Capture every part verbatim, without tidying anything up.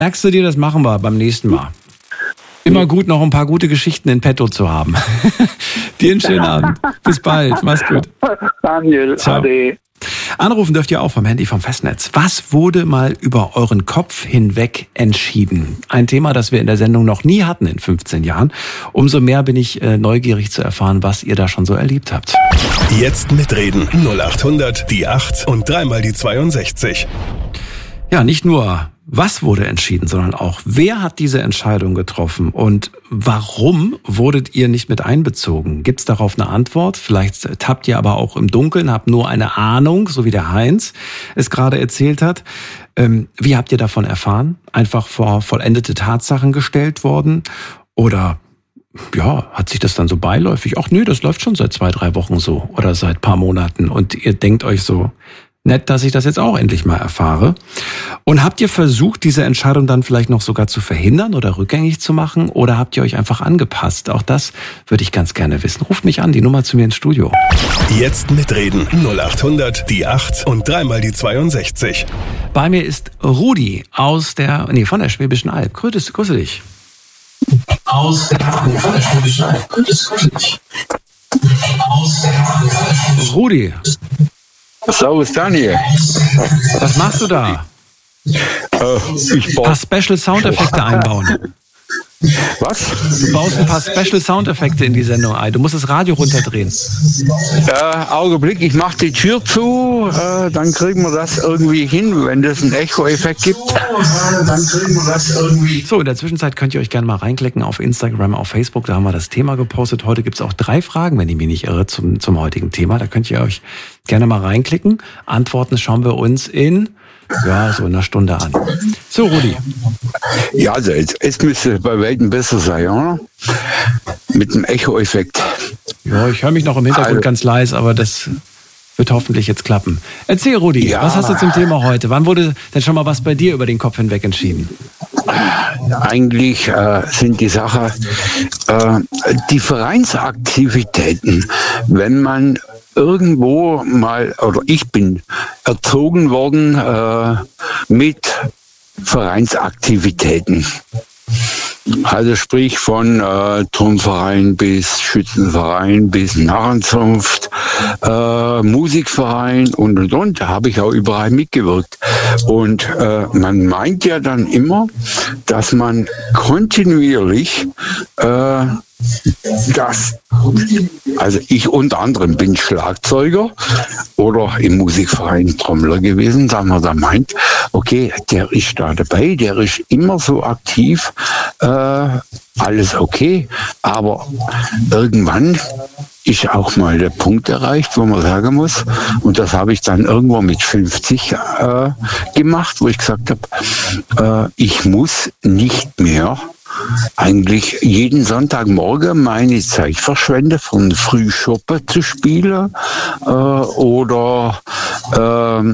Merkst du dir, das machen wir beim nächsten Mal. Immer gut, noch ein paar gute Geschichten in petto zu haben. Dir einen schönen Abend. Bis bald. Mach's gut. Daniel, ciao. Ade. Anrufen dürft ihr auch vom Handy, vom Festnetz. Was wurde mal über euren Kopf hinweg entschieden? Ein Thema, das wir in der Sendung noch nie hatten in fünfzehn Jahren. Umso mehr bin ich äh, neugierig zu erfahren, was ihr da schon so erlebt habt. Jetzt mitreden. null acht hundert, die acht und dreimal die zweiundsechzig. Ja, nicht nur was wurde entschieden, sondern auch wer hat diese Entscheidung getroffen und warum wurdet ihr nicht mit einbezogen? Gibt es darauf eine Antwort? Vielleicht tappt ihr aber auch im Dunkeln, habt nur eine Ahnung, so wie der Heinz es gerade erzählt hat. Ähm, wie habt ihr davon erfahren? Einfach vor vollendete Tatsachen gestellt worden? Oder ja, hat sich das dann so beiläufig? Ach nö, das läuft schon seit zwei, drei Wochen so oder seit ein paar Monaten und ihr denkt euch so, nett, dass ich das jetzt auch endlich mal erfahre. Und habt ihr versucht, diese Entscheidung dann vielleicht noch sogar zu verhindern oder rückgängig zu machen? Oder habt ihr euch einfach angepasst? Auch das würde ich ganz gerne wissen. Ruft mich an, die Nummer zu mir ins Studio. Jetzt mitreden. null acht hundert, die acht und dreimal die zweiundsechzig. Bei mir ist Rudi aus der, nee, von der Schwäbischen Alb. Grüße, grüße dich. Aus der, von der Schwäbischen Alb. Grüße, grüße dich. Aus der, Rudi. Servus Daniel. Was machst du da? Äh, ich ein paar Special Soundeffekte einbauen. Was? Du baust ein paar Special Soundeffekte in die Sendung ein. Du musst das Radio runterdrehen. Äh, Augenblick, ich mache die Tür zu, äh, dann kriegen wir das irgendwie hin, wenn das einen Echo-Effekt gibt. Dann kriegen wir das irgendwie. So, in der Zwischenzeit könnt ihr euch gerne mal reinklicken auf Instagram, auf Facebook. Da haben wir das Thema gepostet. Heute gibt es auch drei Fragen, wenn ich mich nicht irre, zum, zum heutigen Thema. Da könnt ihr euch gerne mal reinklicken. Antworten schauen wir uns in... ja, so in einer Stunde an. So, Rudi. Ja, also es, es müsste bei weitem besser sein, oder? Mit dem Echo-Effekt. Ja, ich höre mich noch im Hintergrund also, ganz leise, aber das wird hoffentlich jetzt klappen. Erzähl, Rudi, ja. Was hast du zum Thema heute? Wann wurde denn schon mal was bei dir über den Kopf hinweg entschieden? Eigentlich äh, sind die Sache äh, die Vereinsaktivitäten. Wenn man irgendwo mal, oder ich bin erzogen worden äh, mit Vereinsaktivitäten. Also sprich von äh, Turnverein bis Schützenverein bis Narrenzunft, äh, Musikverein und und und. Da habe ich auch überall mitgewirkt. Und äh, man meint ja dann immer, dass man kontinuierlich äh, das, also ich unter anderem bin Schlagzeuger oder im Musikverein Trommler gewesen, da man da meint, okay, der ist da dabei, der ist immer so aktiv, äh, alles okay, aber irgendwann ist auch mal der Punkt erreicht, wo man sagen muss, und das habe ich dann irgendwo mit fünfzig äh, gemacht, wo ich gesagt habe, äh, ich muss nicht mehr eigentlich jeden Sonntagmorgen meine Zeit verschwende, von Frühschoppen zu spielen äh, oder äh,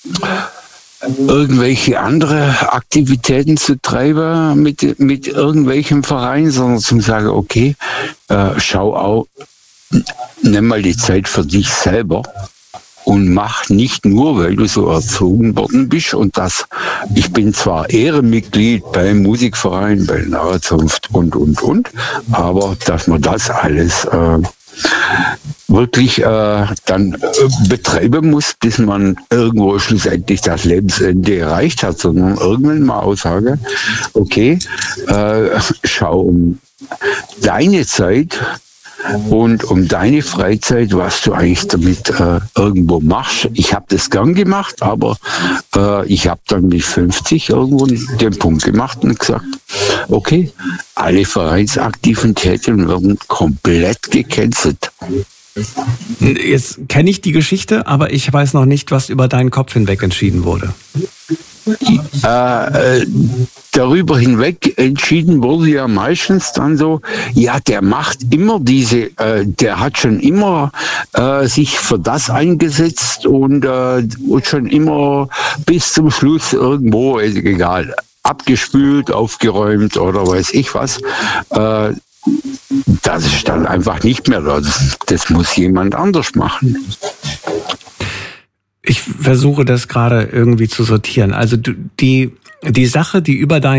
irgendwelche andere Aktivitäten zu treiben mit, mit irgendwelchem Verein, sondern zu sagen, okay, äh, schau auch, nimm mal die Zeit für dich selber. Und mach nicht nur, weil du so erzogen worden bist und das, ich bin zwar Ehrenmitglied beim Musikverein, bei Narrenzunft und, und, und, aber dass man das alles äh, wirklich äh, dann äh, betreiben muss, bis man irgendwo schlussendlich das Lebensende erreicht hat, sondern irgendwann mal aussage, okay, äh, schau um deine Zeit und um deine Freizeit, was du eigentlich damit äh, irgendwo machst. Ich habe das gern gemacht, aber äh, ich habe dann mit fünfzig irgendwo den Punkt gemacht und gesagt, okay, alle Vereinsaktivitäten werden komplett gecancelt. Jetzt kenne ich die Geschichte, aber ich weiß noch nicht, was über deinen Kopf hinweg entschieden wurde. Äh, darüber hinweg entschieden wurde ja meistens dann so, ja, der macht immer diese, äh, der hat schon immer äh, sich für das eingesetzt und äh, schon immer bis zum Schluss irgendwo, egal, abgespült, aufgeräumt oder weiß ich was. Äh, das ist dann einfach nicht mehr da. Das, das muss jemand anders machen. Ich versuche das gerade irgendwie zu sortieren. Also du, die Die Sache, die über dein